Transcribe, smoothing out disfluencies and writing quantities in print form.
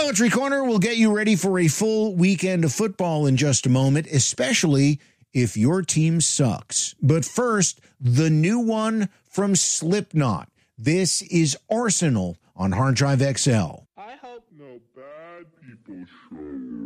Poetry Corner will get you ready for a full weekend of football in just a moment, especially if your team sucks. But first, the new one from Slipknot. This is Arsenal on Hard Drive XL. I hope no bad people show.